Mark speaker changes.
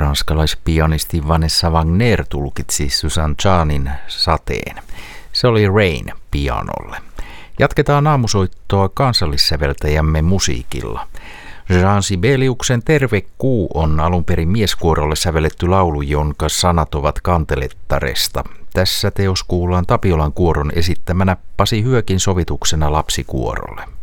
Speaker 1: ranskalaispianisti Vanessa Wagner tulkitsi Susan Chanin Sateen. Se oli Rain pianolle. Jatketaan aamusoittoa kansallissäveltäjämme musiikilla. Jean Sibeliuksen Terve kuu on alun perin mieskuorolle sävelletty laulu, jonka sanat ovat Kantelettaresta. Tässä teos kuullaan Tapiolan kuoron esittämänä Pasi Hyökin sovituksena lapsikuorolle.